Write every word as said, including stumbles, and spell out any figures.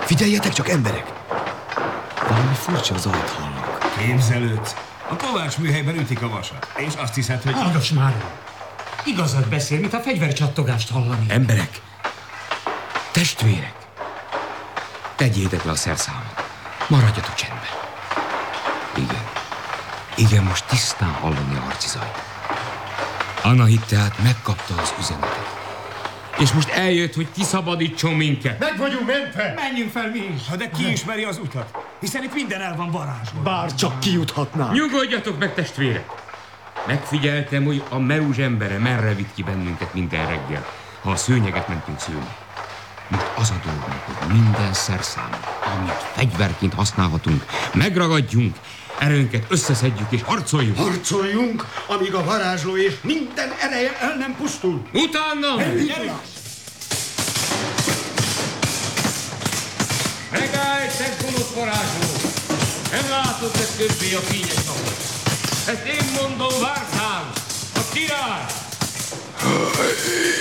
Figyeljetek csak, emberek! Valami furcsa zajt hallok. Képzelődsz? A Kovács műhelyben ütik a vasat. És azt hiszed, hogy... Hallgass már! Igazat beszél, mint a fegyvercsattogást hallani. Emberek! Testvérek! Tegyétek le a szerszámot. Maradjatok csendben. Igen. Igen, most tisztán hallani a harci zajt. Anahit tehát megkapta az üzenetet. És most eljött, hogy kiszabadítson minket. Meg vagyunk mentve! Menjünk fel mi is! Ha de ki ismeri az utat? Hiszen itt minden el van varázsolva. Bár csak kijuthatnánk. Nyugodjatok meg, testvérek! Megfigyeltem, hogy a Meruzs embere merre vitt ki bennünket minden reggel, ha a szőnyeget mentünk szőni. Most az a dolgunk, hogy minden szerszámot, amit fegyverként használhatunk, megragadjunk, erőnket összeszedjük és harcoljunk. Harcoljunk, amíg a varázsló és minden ereje el nem pusztul. Utána! Megállj, te gonosz varázsló! Nem látod meg többé a fényes napot. Ezt én mondom, Vártán, a király!